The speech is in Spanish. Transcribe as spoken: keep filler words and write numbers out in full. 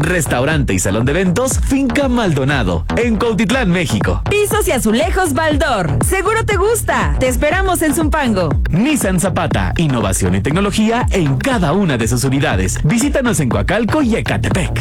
restaurante y salón de eventos Finca Maldonado, en Cuautitlán, México. Pisos y azulejos Baldor. Seguro te gusta. Te esperamos en Zumpango. Nissan Zapata, innovación y tecnología en cada una de sus unidades. Visítanos en Coacalco y Ecatepec.